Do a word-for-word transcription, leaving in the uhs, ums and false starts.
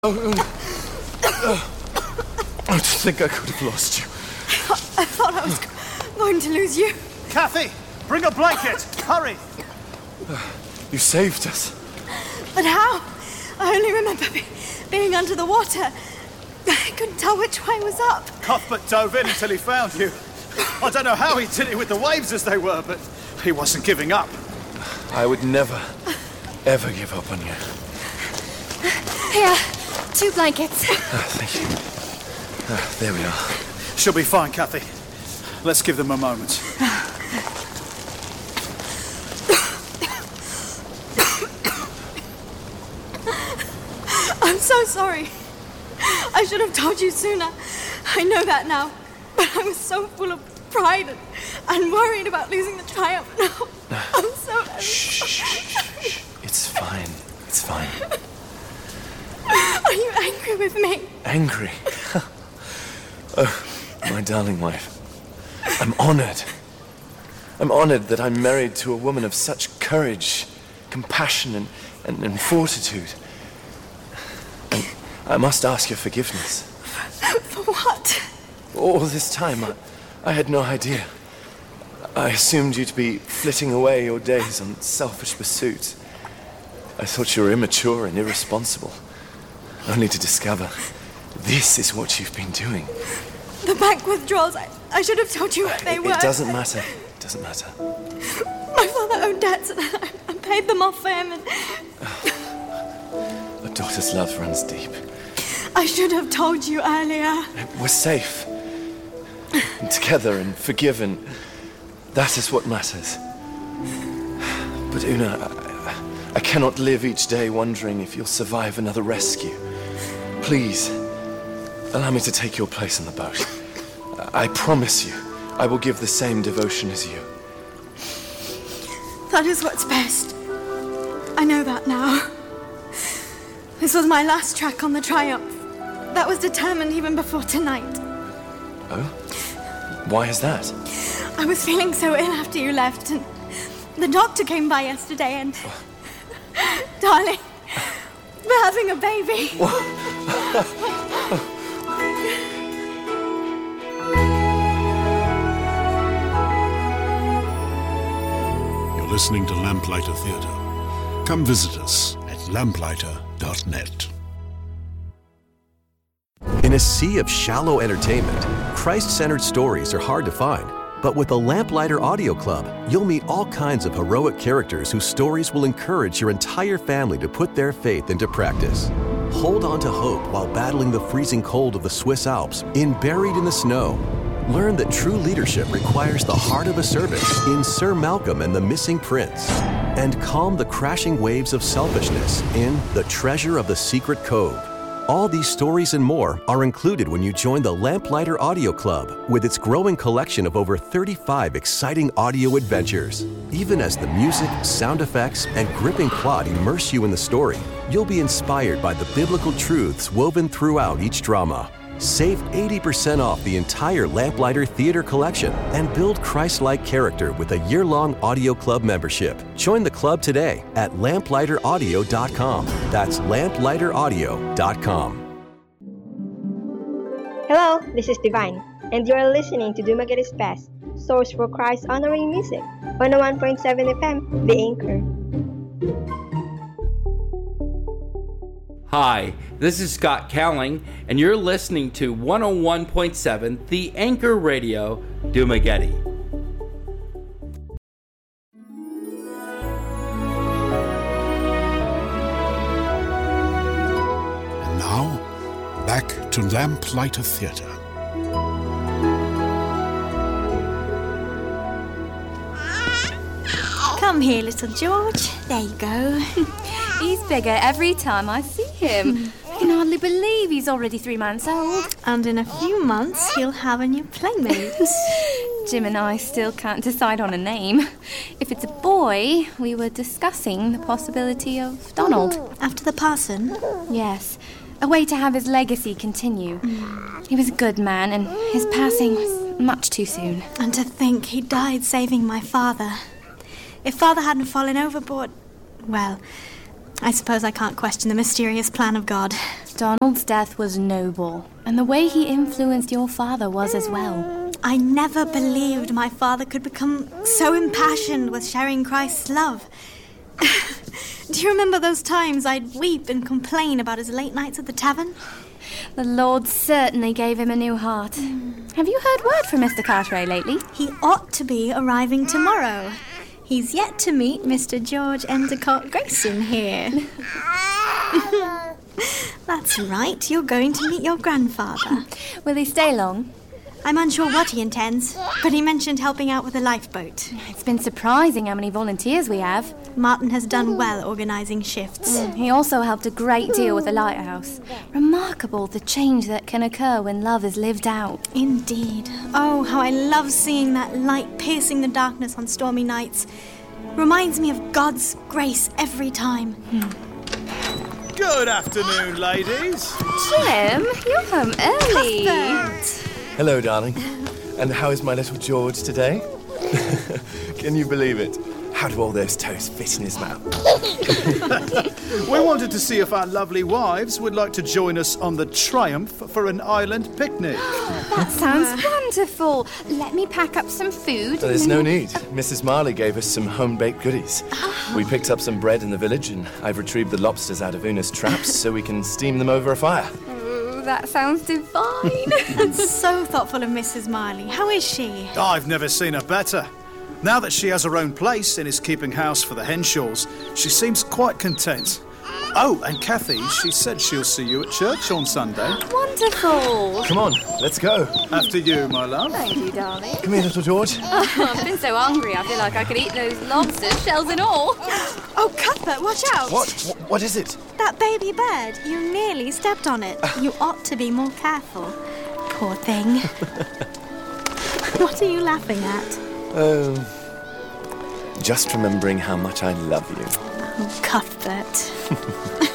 Oh, I just think I could have lost you. I thought I was going to lose you. Kathy, bring a blanket! Hurry! You saved us. But how? I only remember be- being under the water. I couldn't tell which way was up. Cuthbert dove in until he found you. I don't know how he did it with the waves as they were, but he wasn't giving up. I would never, ever give up on you. Here, two blankets. Ah, thank you. Ah, there we are. She'll be fine, Kathy. Let's give them a moment. I'm so sorry. I should have told you sooner. I know that now. But I was so full of pride and, and worried about losing the triumph. No, I'm so... Shh, shh, shh. It's fine. It's fine. Are you angry with me? Angry? Oh, my darling wife. I'm honored. I'm honored that I'm married to a woman of such courage, compassion, and, and, and fortitude. And I must ask your forgiveness. For what? All this time, I, I had no idea. I assumed you to be flitting away your days on selfish pursuits. I thought you were immature and irresponsible, only to discover this is what you've been doing. The bank withdrawals, I, I should have told you what they it, were. It doesn't matter. It doesn't matter. My father owed debts and I, I paid them off for him and... A daughter's love runs deep. I should have told you earlier. We're safe. And together and forgiven. That is what matters. But Una, I, I cannot live each day wondering if you'll survive another rescue. Please, allow me to take your place on the boat. I promise you, I will give the same devotion as you. That is what's best. I know that now. This was my last track on the Triumph. That was determined even before tonight. Oh? Why is that? I was feeling so ill after you left, and the doctor came by yesterday and... Darling, we're having a baby. You're listening to Lamplighter Theatre. Come visit us at lamplighter dot net. In a sea of shallow entertainment, Christ-centered stories are hard to find. But with the Lamplighter Audio Club, you'll meet all kinds of heroic characters whose stories will encourage your entire family to put their faith into practice. Hold on to hope while battling the freezing cold of the Swiss Alps in Buried in the Snow. Learn that true leadership requires the heart of a servant in Sir Malcolm and the Missing Prince. And calm the crashing waves of selfishness in The Treasure of the Secret Cove. All these stories and more are included when you join the Lamplighter Audio Club with its growing collection of over thirty-five exciting audio adventures. Even as the music, sound effects, and gripping plot immerse you in the story, you'll be inspired by the biblical truths woven throughout each drama. Save eighty percent off the entire Lamplighter Theater collection and build Christ-like character with a year-long Audio Club membership. Join the club today at lamplighter audio dot com. That's lamplighter audio dot com. Hello, this is Divine, and you are listening to Dumaguete Best, source for Christ-honoring music, one oh one point seven F M, The Anchor. Hi, this is Scott Cowling, and you're listening to one oh one point seven The Anchor Radio, Dumaguete. And now, back to Lamplighter Theatre. Come here, little George. There you go. He's bigger every time I see him. I can hardly believe he's already three months old. And in a few months, he'll have a new playmate. Jim and I still can't decide on a name. If it's a boy, we were discussing the possibility of Donald. After the parson? Yes, a way to have his legacy continue. Mm. He was a good man, and his passing was much too soon. And to think he died saving my father. If Father hadn't fallen overboard, well, I suppose I can't question the mysterious plan of God. Donald's death was noble, and the way he influenced your father was as well. I never believed my father could become so impassioned with sharing Christ's love. Do you remember those times I'd weep and complain about his late nights at the tavern? The Lord certainly gave him a new heart. Mm. Have you heard word from Mister Carteret lately? He ought to be arriving tomorrow. He's yet to meet Mister George Endicott Grayson here. That's right, you're going to meet your grandfather. Will he stay long? I'm unsure what he intends, but he mentioned helping out with a lifeboat. It's been surprising how many volunteers we have. Martin has done well organising shifts. Mm, he also helped a great deal with the lighthouse. Remarkable the change that can occur when love is lived out. Indeed. Oh, how I love seeing that light piercing the darkness on stormy nights. Reminds me of God's grace every time. Hmm. Good afternoon, ladies. Jim, you're home early. Cuthbert. Hello, darling. And how is my little George today? Can you believe it? How do all those toes fit in his mouth? We wanted to see if our lovely wives would like to join us on the Triumph for an island picnic. That sounds wonderful. Let me pack up some food. There's no need. Missus Marley gave us some home-baked goodies. We picked up some bread in the village, and I've retrieved the lobsters out of Una's traps so we can steam them over a fire. That sounds divine. That's so thoughtful of Missus Marley. How is she? I've never seen her better. Now that she has her own place and is keeping house for the Henshaws, she seems quite content. Oh, and Kathy, she said she'll see you at church on Sunday. Wonderful. Come on, let's go. After you, my love. Thank you, darling. Come here, little George. Oh, I've been so hungry, I feel like I could eat those lobsters, shells and all. Oh, Cuthbert, watch out. What? What, what is it? That baby bird. You nearly stepped on it. You ought to be more careful. Poor thing. What are you laughing at? Oh, just remembering how much I love you. Oh, Cuthbert.